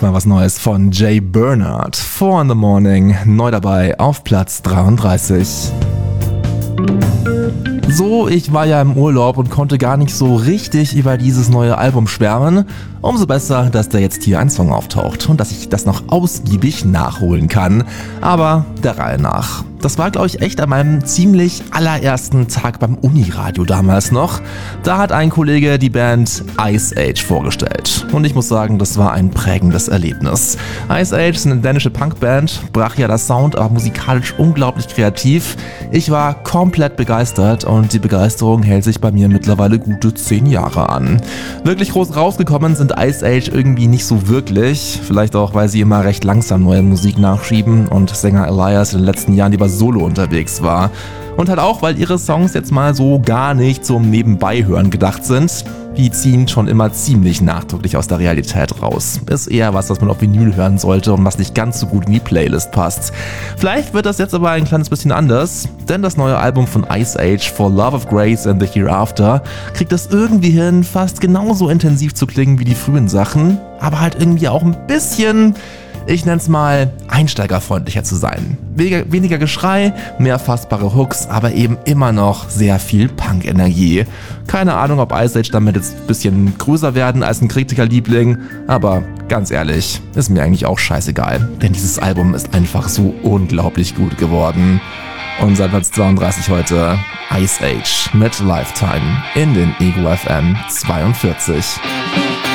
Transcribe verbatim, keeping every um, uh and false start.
endlich mal was Neues von Jay Bernard. Four in the Morning, neu dabei auf Platz dreiunddreißig. So, ich war ja im Urlaub und konnte gar nicht so richtig über dieses neue Album schwärmen. Umso besser, dass da jetzt hier ein Song auftaucht und dass ich das noch ausgiebig nachholen kann. Aber der Reihe nach. Das war, glaube ich, echt an meinem ziemlich allerersten Tag beim Uniradio damals noch. Da hat ein Kollege die Band Ice Age vorgestellt. Und ich muss sagen, das war ein prägendes Erlebnis. Ice Age ist eine dänische Punkband, brachialer Sound, aber musikalisch unglaublich kreativ. Ich war komplett begeistert und die Begeisterung hält sich bei mir mittlerweile gute zehn Jahre an. Wirklich groß rausgekommen sind Ice Age irgendwie nicht so wirklich. Vielleicht auch, weil sie immer recht langsam neue Musik nachschieben und Sänger Elias in den letzten Jahren lieber solo unterwegs war. Und halt auch, weil ihre Songs jetzt mal so gar nicht zum Nebenbeihören gedacht sind. Die ziehen schon immer ziemlich nachdrücklich aus der Realität raus. Ist eher was, was man auf Vinyl hören sollte und was nicht ganz so gut in die Playlist passt. Vielleicht wird das jetzt aber ein kleines bisschen anders, denn das neue Album von Ice Age, For Love of Grace and the Hereafter, kriegt es irgendwie hin, fast genauso intensiv zu klingen wie die frühen Sachen, aber halt irgendwie auch ein bisschen, ich nenn's mal, einsteigerfreundlicher zu sein. Weniger, weniger Geschrei, mehr fassbare Hooks, aber eben immer noch sehr viel Punk-Energie. Keine Ahnung, ob Ice Age damit jetzt ein bisschen größer werden als ein Kritikerliebling, aber ganz ehrlich, ist mir eigentlich auch scheißegal, denn dieses Album ist einfach so unglaublich gut geworden. Und seit Platz zweiunddreißig heute Ice Age mit Lifetime in den Ego F M zweiundvierzig.